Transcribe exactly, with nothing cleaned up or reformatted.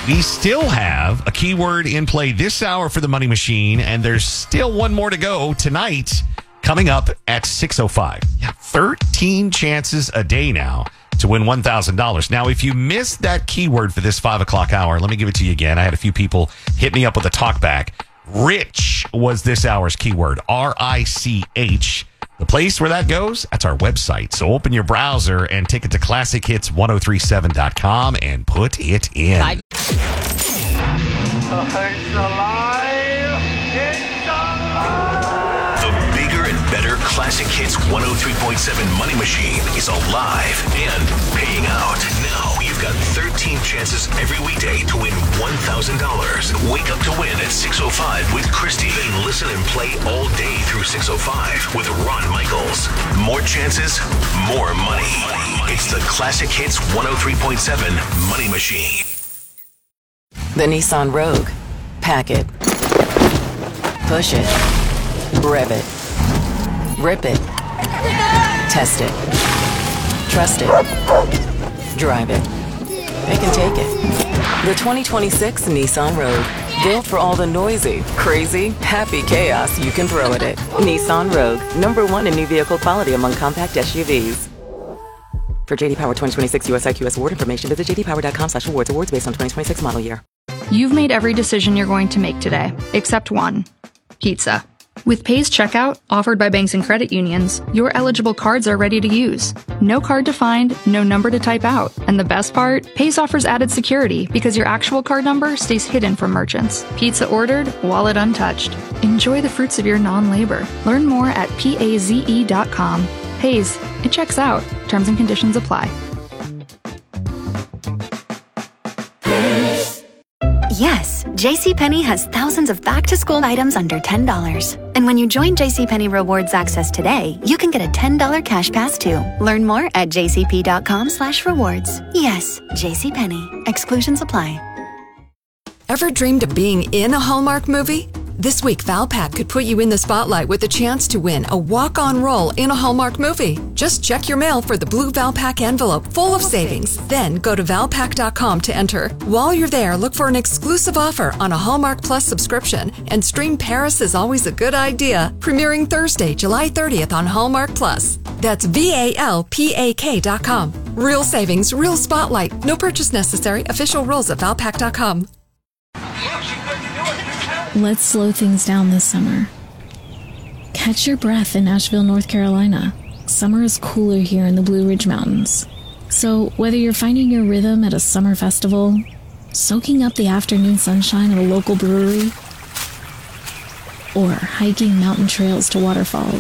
We still have a keyword in play this hour for the Money Machine, and there's still one more to go tonight, coming up at six oh five. Yeah, thirteen chances a day now to win one thousand dollars. Now, if you missed that keyword for this five o'clock hour, let me give it to you again. I had a few people hit me up with a talkback. Rich was this hour's keyword, R I C H. The place where that goes, that's our website. So open your browser and take it to classic hits ten thirty-seven dot com and put it in. I- It's alive! It's alive! The bigger and better Classic Hits one oh three point seven Money Machine is alive and paying out. Now you've got thirteen chances every weekday to win one thousand dollars. Wake up to win at six oh five with Christy. Then listen and play all day through six oh five with Ron Michaels. More chances, more money. It's the Classic Hits one oh three point seven Money Machine. The Nissan Rogue. Pack it. Push it. Rev it. Rip it. Test it. Trust it. Drive it. They can take it. The twenty twenty-six Nissan Rogue. Built for all the noisy, crazy, happy chaos you can throw at it. Nissan Rogue. Number one in new vehicle quality among compact S U Vs. For J D Power twenty twenty-six U S I Q S award information, visit j d power dot com slash awards. Awards based on twenty twenty-six model year. You've made every decision you're going to make today, except one. Pizza. With Pay's checkout, offered by banks and credit unions, your eligible cards are ready to use. No card to find, no number to type out. And the best part? Pay's offers added security because your actual card number stays hidden from merchants. Pizza ordered, wallet untouched. Enjoy the fruits of your non-labor. Learn more at paze dot com. Pay's. It checks out. Terms and conditions apply. Yes, JCPenney has thousands of back-to-school items under ten dollars. And when you join JCPenney Rewards Access today, you can get a ten dollars cash pass too. Learn more at j c p dot com slash rewards. Yes, JCPenney. Exclusions apply. Ever dreamed of being in a Hallmark movie? This week, Valpak could put you in the spotlight with a chance to win a walk-on role in a Hallmark movie. Just check your mail for the blue Valpak envelope full of savings. Then go to valpak dot com to enter. While you're there, look for an exclusive offer on a Hallmark Plus subscription and stream Paris is Always a Good Idea, premiering Thursday, July thirtieth on Hallmark Plus. That's V A L P A K dot com. Real savings, real spotlight. No purchase necessary. Official rules at valpak dot com. Let's slow things down this summer. Catch your breath in Asheville, North Carolina. Summer is cooler here in the Blue Ridge Mountains. So whether you're finding your rhythm at a summer festival, soaking up the afternoon sunshine at a local brewery, or hiking mountain trails to waterfalls,